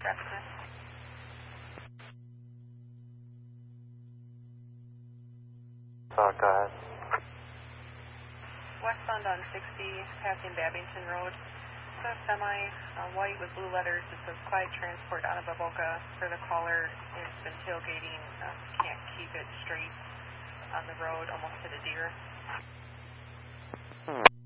Traffic time. Go ahead. Westbound on 60, passing Babington Road. It's a semi, white with blue letters. It says quiet transport out of Avoca for the caller. It's been tailgating, can't keep it straight on the road, almost hit a deer.